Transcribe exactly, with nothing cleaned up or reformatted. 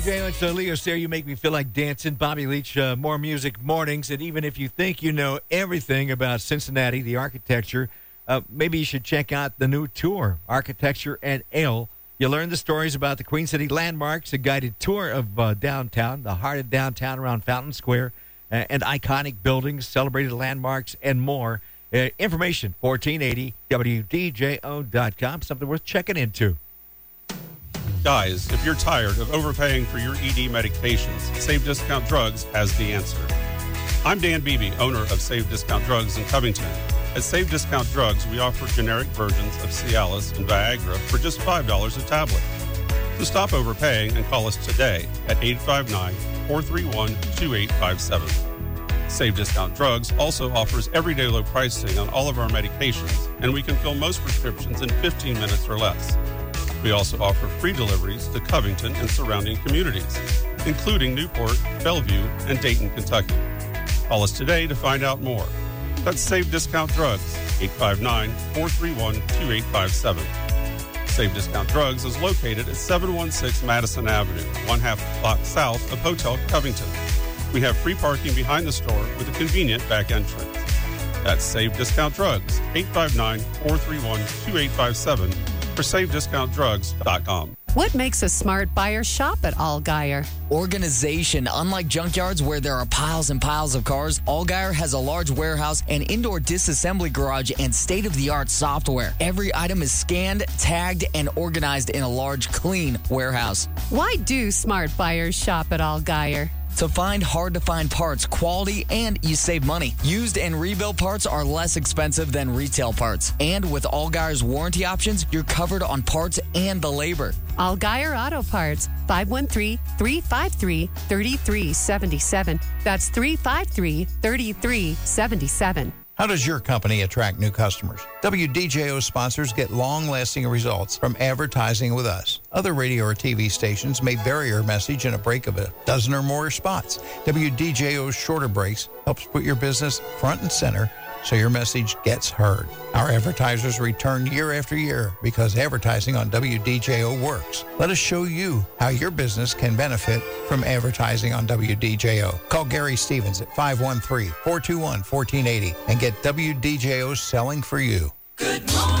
Jay, it's uh, Leo Sayre. You make me feel like dancing. Bobby Leach, uh, More Music Mornings. And even if you think you know everything about Cincinnati, the architecture, uh, maybe you should check out the new tour, Architecture and Ale. You learn the stories about the Queen City landmarks, a guided tour of uh, downtown, the heart of downtown around Fountain Square, uh, and iconic buildings, celebrated landmarks, and more. Uh, information, fourteen eighty W D J O dot com, something worth checking into. Guys, if you're tired of overpaying for your E D medications, Save Discount Drugs has the answer. I'm Dan Beebe, owner of Save Discount Drugs in Covington. At Save Discount Drugs, we offer generic versions of Cialis and Viagra for just five dollars a tablet. So stop overpaying and call us today at eight five nine, four three one, two eight five seven. Save Discount Drugs also offers everyday low pricing on all of our medications, and we can fill most prescriptions in fifteen minutes or less. We also offer free deliveries to Covington and surrounding communities, including Newport, Bellevue, and Dayton, Kentucky. Call us today to find out more. That's Save Discount Drugs, eight five nine, four three one, two eight five seven. Save Discount Drugs is located at seven one six Madison Avenue, one half block south of Hotel Covington. We have free parking behind the store with a convenient back entrance. That's Save Discount Drugs, eight five nine, four three one, two eight five seven. For save discount drugs dot com. What makes a smart buyer shop at Allgaier? Organization. Unlike junkyards where there are piles and piles of cars, Allgaier has a large warehouse, an indoor disassembly garage, and state-of-the-art software. Every item is scanned, tagged, and organized in a large, clean warehouse. Why do smart buyers shop at Allgaier? To find hard-to-find parts, quality, and you save money. Used and rebuilt parts are less expensive than retail parts. And with Allgaier's warranty options, you're covered on parts and the labor. Allgaier Auto Parts, five one three, three five three, three three seven seven. That's three five three, three three seven seven. How does your company attract new customers? W D J O sponsors get long-lasting results from advertising with us. Other radio or T V stations may vary your message in a break of a dozen or more spots. W D J O's shorter breaks helps put your business front and center so your message gets heard. Our advertisers return year after year because advertising on W D J O works. Let us show you how your business can benefit from advertising on W D J O. Call Gary Stevens at five one three, four two one, one four eight zero and get W D J O selling for you. Good morning.